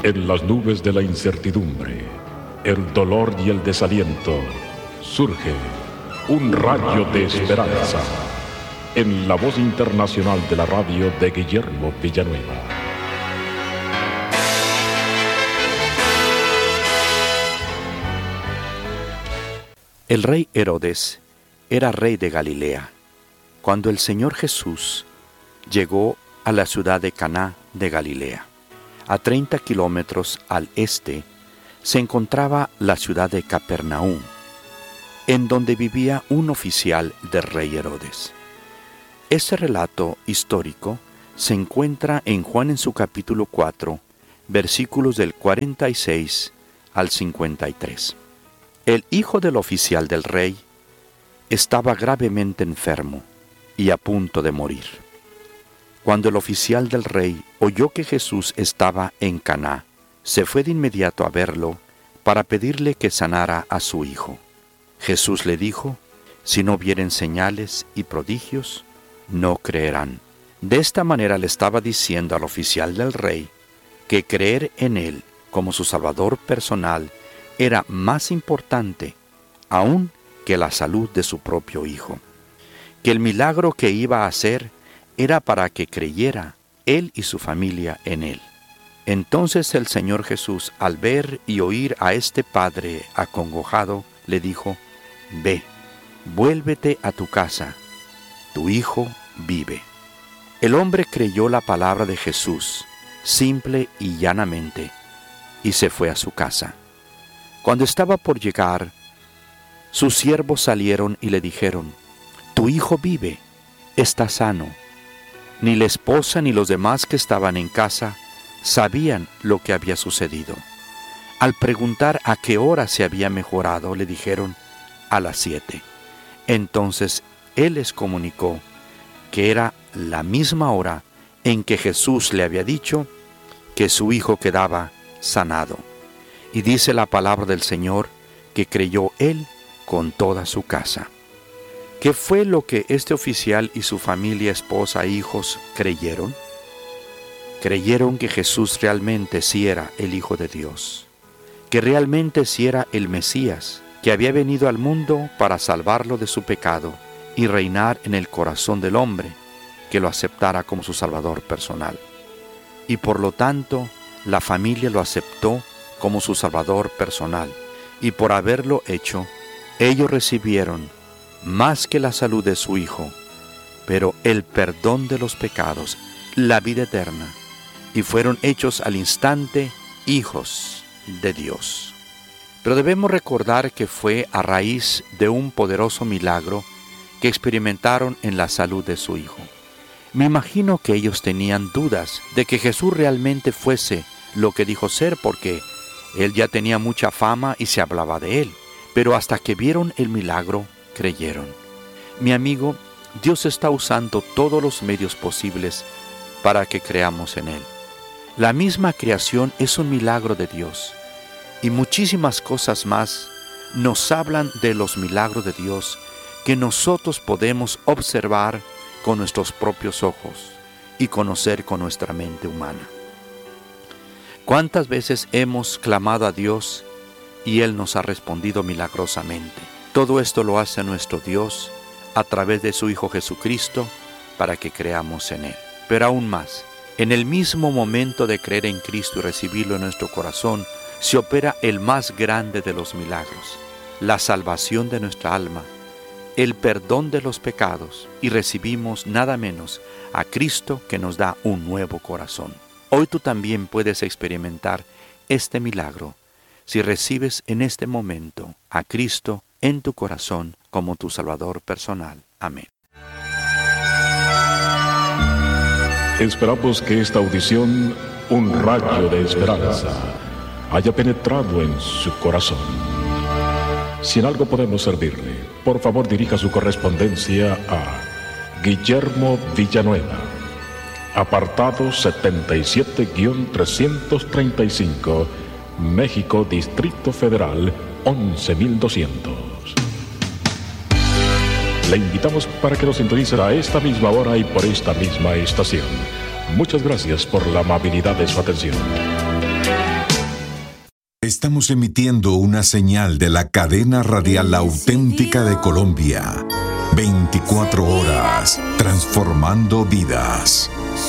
En las nubes de la incertidumbre, el dolor y el desaliento, surge un rayo de esperanza en la voz internacional de la radio de Guillermo Villanueva. El rey Herodes era rey de Galilea, cuando el Señor Jesús llegó a la ciudad de Caná de Galilea. A 30 kilómetros al este se encontraba la ciudad de Capernaum, en donde vivía un oficial del rey Herodes. Ese relato histórico se encuentra en Juan en su capítulo 4, versículos del 46 al 53. El hijo del oficial del rey estaba gravemente enfermo y a punto de morir. Cuando el oficial del rey oyó que Jesús estaba en Caná, se fue de inmediato a verlo para pedirle que sanara a su hijo. Jesús le dijo: si no vieren señales y prodigios, no creerán. De esta manera le estaba diciendo al oficial del rey que creer en él como su salvador personal era más importante aún que la salud de su propio hijo, que el milagro que iba a hacer era para que creyera él y su familia en él. Entonces el Señor Jesús, al ver y oír a este padre acongojado, le dijo: ve, vuélvete a tu casa, tu hijo vive. El hombre creyó la palabra de Jesús, simple y llanamente, y se fue a su casa. Cuando estaba por llegar, sus siervos salieron y le dijeron: tu hijo vive, está sano. Ni la esposa ni los demás que estaban en casa sabían lo que había sucedido. Al preguntar a qué hora se había mejorado, le dijeron: a las 7. Entonces él les comunicó que era la misma hora en que Jesús le había dicho que su hijo quedaba sanado. Y dice la palabra del Señor que creyó él con toda su casa. ¿Qué fue lo que este oficial y su familia, esposa e hijos creyeron? Creyeron que Jesús realmente sí era el Hijo de Dios, que realmente sí era el Mesías, que había venido al mundo para salvarlo de su pecado y reinar en el corazón del hombre, que lo aceptara como su Salvador personal. Y por lo tanto, la familia lo aceptó como su Salvador personal, y por haberlo hecho, ellos recibieron más que la salud de su hijo, pero el perdón de los pecados, la vida eterna, y fueron hechos al instante hijos de Dios. Pero debemos recordar que fue a raíz de un poderoso milagro que experimentaron en la salud de su hijo. Me imagino que ellos tenían dudas de que Jesús realmente fuese lo que dijo ser, porque él ya tenía mucha fama y se hablaba de él, pero hasta que vieron el milagro, creyeron. Mi amigo, Dios está usando todos los medios posibles para que creamos en Él. La misma creación es un milagro de Dios, y muchísimas cosas más nos hablan de los milagros de Dios que nosotros podemos observar con nuestros propios ojos y conocer con nuestra mente humana. ¿Cuántas veces hemos clamado a Dios y Él nos ha respondido milagrosamente? Todo esto lo hace nuestro Dios a través de su Hijo Jesucristo para que creamos en Él. Pero aún más, en el mismo momento de creer en Cristo y recibirlo en nuestro corazón, se opera el más grande de los milagros, la salvación de nuestra alma, el perdón de los pecados, y recibimos nada menos a Cristo, que nos da un nuevo corazón. Hoy tú también puedes experimentar este milagro si recibes en este momento a Cristo en tu corazón como tu Salvador personal. Amén. Esperamos que esta audición, un rayo de esperanza, haya penetrado en su corazón. Si en algo podemos servirle, por favor dirija su correspondencia a Guillermo Villanueva, apartado 77-335, México, Distrito Federal, 11,200. Le invitamos para que nos sintonice a esta misma hora y por esta misma estación. Muchas gracias por la amabilidad de su atención. Estamos emitiendo una señal de la cadena radial auténtica de Colombia. 24 horas, transformando vidas.